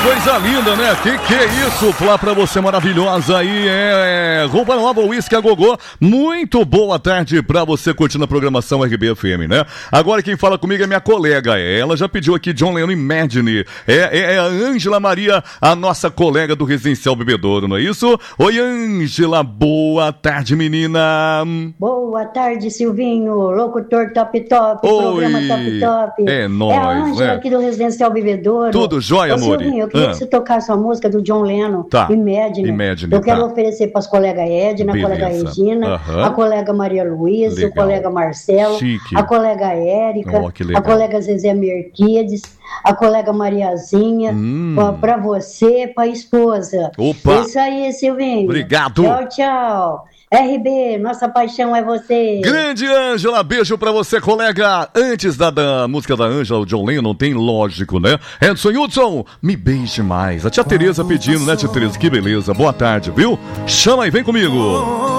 Coisa linda, né? Que é isso? Falar pra você maravilhosa aí, roupa nova, uísque a gogô. Muito boa tarde pra você curtindo a programação RBFM, né? Agora quem fala comigo é minha colega, ela já pediu aqui John Lennon Imagine. É a Ângela Maria, a nossa colega do Residencial Bebedouro, não é isso? Oi, Ângela, boa tarde, menina. Boa tarde, Silvinho, locutor top, programa top. É nóis, é a Ângela, né? Aqui do Residencial Bebedouro. Tudo jóia, amor? Silvinho, eu queria que você tocasse uma música do John Lennon, Tá. Imagine. Eu quero oferecer para as colegas Edna, a colega Regina, a colega Maria Luísa, o colega Marcelo, Chique. a colega Érica, que a colega Zezé Merquides, a colega Mariazinha, para você, para a esposa. Opa! É isso aí, Silvinho. Obrigado. Tchau. RB, nossa paixão é você. Grande Ângela, beijo pra você, colega. Antes da música da Ângela, o John Lennon, tem lógico, né? Edson Hudson, me beije mais. A tia Tereza pedindo, né, tia Tereza? Que beleza. Boa tarde, viu? Chama aí, vem comigo.